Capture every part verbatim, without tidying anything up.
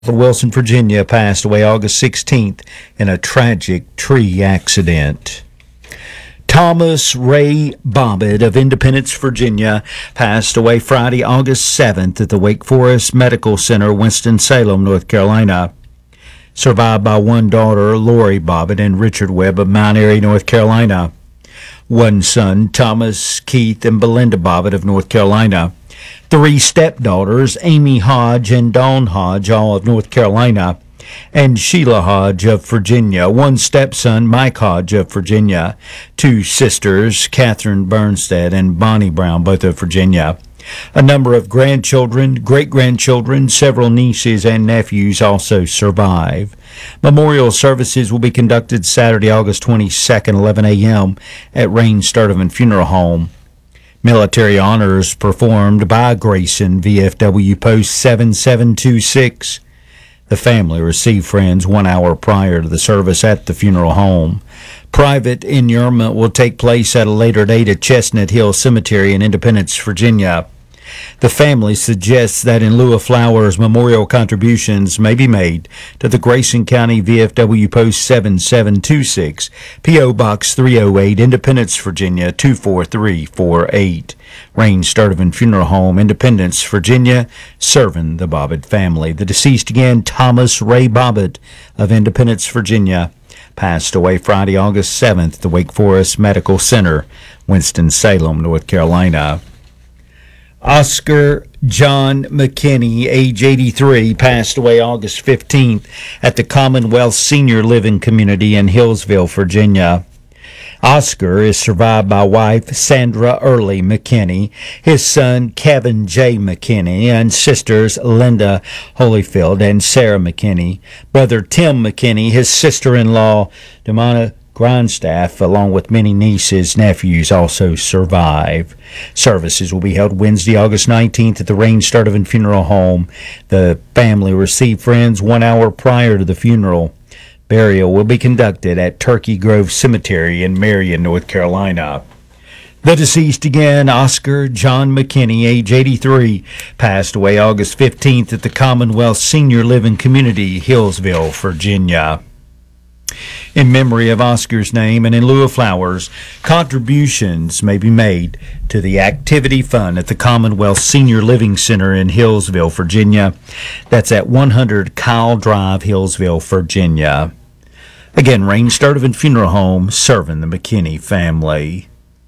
Wilson, Virginia, passed away August sixteenth in a tragic tree accident. Thomas Ray Bobbitt of Independence, Virginia, passed away Friday, August seventh at the Wake Forest Medical Center, Winston-Salem, North Carolina. Survived by one daughter, Lori Bobbitt, and Richard Webb of Mount Airy, North Carolina. One son, Thomas Keith and Belinda Bobbitt of North Carolina. Three stepdaughters, Amy Hodge and Dawn Hodge, all of North Carolina, and Sheila Hodge of Virginia. One stepson, Mike Hodge of Virginia. Two sisters, Catherine Bernstead and Bonnie Brown, both of Virginia. A number of grandchildren, great-grandchildren, several nieces and nephews also survive. Memorial services will be conducted Saturday, August twenty-second, eleven a.m. at Rain Sturdivant Funeral Home. Military honors performed by Grayson, V F W Post seven seven two six. The family received friends one hour prior to the service at the funeral home. Private inurement will take place at a later date at Chestnut Hill Cemetery in Independence, Virginia. The family suggests that in lieu of flowers, memorial contributions may be made to the Grayson County V F W Post seven seven two six, P O. Box three oh eight, Independence, Virginia two four three four eight. Rain Sturdivant Funeral Home, Independence, Virginia, serving the Bobbitt family. The deceased again, Thomas Ray Bobbitt of Independence, Virginia, passed away Friday, August seventh at the Wake Forest Medical Center, Winston-Salem, North Carolina. Oscar John McKinney, age eighty-three, passed away August fifteenth at the Commonwealth Senior Living Community in Hillsville, Virginia. Oscar is survived by wife Sandra Early McKinney, his son Kevin J. McKinney, and sisters Linda Holyfield and Sarah McKinney, brother Tim McKinney, his sister-in-law Demona Grindstaff, along with many nieces, nephews, also survive. Services will be held Wednesday, August nineteenth at the Rain Sturdivant Funeral Home. The family received friends one hour prior to the funeral. Burial will be conducted at Turkey Grove Cemetery in Marion, North Carolina. The deceased again, Oscar John McKinney, age eighty-three, passed away August fifteenth at the Commonwealth Senior Living Community, Hillsville, Virginia. In memory of Oscar's name and in lieu of flowers, contributions may be made to the Activity Fund at the Commonwealth Senior Living Center in Hillsville, Virginia. That's at one hundred Kyle Drive, Hillsville, Virginia. Again, Rain Sturdivant Funeral Home, serving the McKinney family.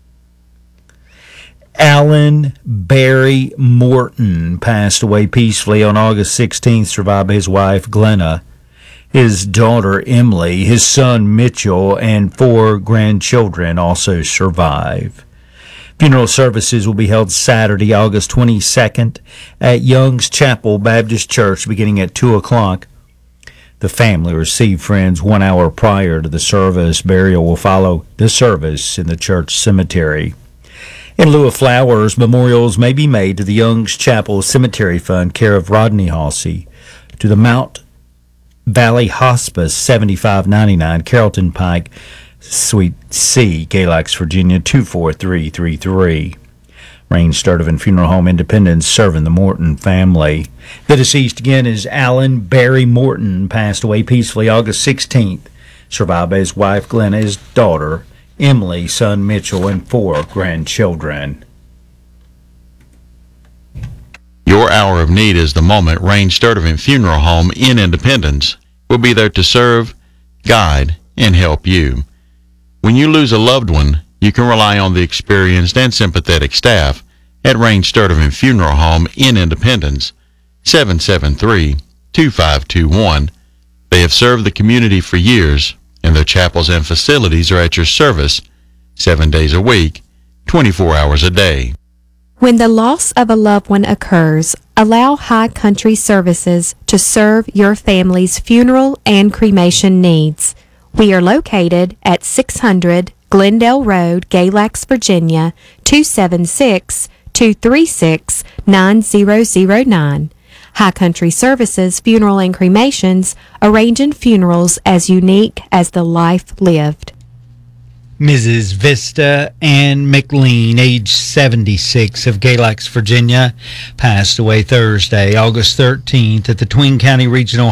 Alan Barry Morton passed away peacefully on August sixteenth, survived by his wife, Glenna, his daughter, Emily, his son, Mitchell, and four grandchildren also survive. Funeral services will be held Saturday, August twenty-second at Young's Chapel Baptist Church beginning at two o'clock. The family received friends one hour prior to the service. Burial will follow the service in the church cemetery. In lieu of flowers, memorials may be made to the Young's Chapel Cemetery Fund, care of Rodney Halsey, to the Mount Valley Hospice, seventy-five ninety-nine, Carrollton Pike, Suite C, Galax, Virginia, two four three three three. Rain Sturdivant Funeral Home, Independence, serving the Morton family. The deceased again is Alan Barry Morton, passed away peacefully August sixteenth, survived by his wife, Glenna, his daughter, Emily, son, Mitchell, and four grandchildren. Your hour of need is the moment. Rain Sturdivant Funeral Home in Independence will be there to serve, guide, and help you. When you lose a loved one, you can rely on the experienced and sympathetic staff at Rain Sturdivant Funeral Home in Independence, seven seven three, two five two one. They have served the community for years, and their chapels and facilities are at your service seven days a week, twenty-four hours a day. When the loss of a loved one occurs, allow High Country Services to serve your family's funeral and cremation needs. We are located at six hundred Glendale Road, Galax, Virginia, two seven six, two three six, nine zero zero nine. High Country Services Funeral and Cremations, arranging funerals as unique as the life lived. Missus Vista Ann McLean, age seventy-six, of Galax, Virginia, passed away Thursday, August thirteenth, at the Twin County Regional